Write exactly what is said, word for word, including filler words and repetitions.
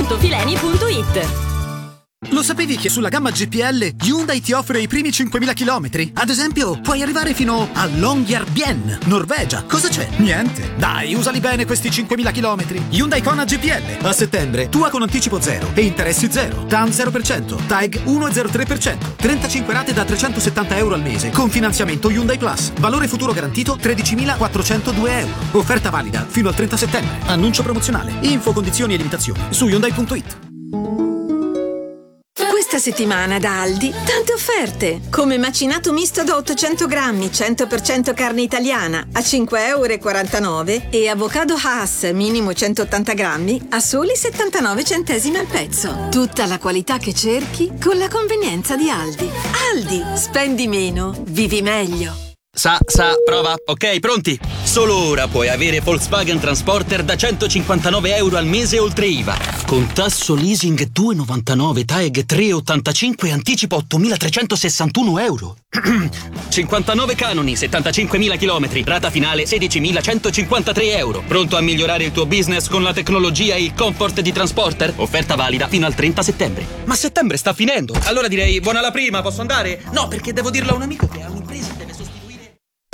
punto fileni punto it. Lo sapevi che sulla gamma G P L Hyundai ti offre i primi cinquemila chilometri? Ad esempio, puoi arrivare fino a Longyearbyen, Norvegia. Cosa c'è? Niente. Dai, usali bene questi cinquemila chilometri. Hyundai Kona G P L. A settembre, tua con anticipo zero e interessi zero. T A N zero per cento. T A E G uno virgola zero tre per cento. trentacinque rate da trecentosettanta euro al mese. Con finanziamento Hyundai Plus. Valore futuro garantito tredicimilaquattrocentodue euro. Offerta valida fino al trenta settembre. Annuncio promozionale. Info, condizioni e limitazioni su Hyundai punto it. Questa settimana da Aldi, tante offerte! Come macinato misto da ottocento grammi, cento per cento carne italiana, a cinque virgola quarantanove euro e avocado Hass, minimo centottanta grammi, a soli settantanove centesimi al pezzo. Tutta la qualità che cerchi, con la convenienza di Aldi. Aldi, spendi meno, vivi meglio. Sa, sa, prova. Ok, pronti? Solo ora puoi avere Volkswagen Transporter da centocinquantanove euro al mese oltre I V A. Con tasso leasing due virgola novantanove, T A E G tre virgola ottantacinque e anticipo ottomilatrecentosessantuno euro. cinquantanove canoni, settantacinquemila chilometri, rata finale sedicimilacentocinquantatré euro. Pronto a migliorare il tuo business con la tecnologia e il comfort di Transporter? Offerta valida fino al trenta settembre. Ma settembre sta finendo. Allora direi buona la prima, posso andare? No, perché devo dirlo a un amico che ha